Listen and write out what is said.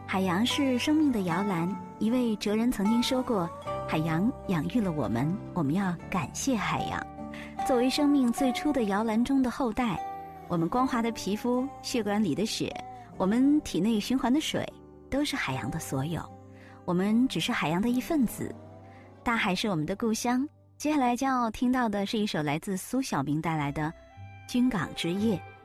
海洋是生命的摇篮，一位哲人曾经说过，海洋养育了我们，我们要感谢海洋。作为生命最初的摇篮中的后代，我们光滑的皮肤、血管里的血，我们体内循环的水，都是海洋的所有。我们只是海洋的一份子，大海是我们的故乡。接下来将要听到的是一首来自苏小明带来的《军港之夜》。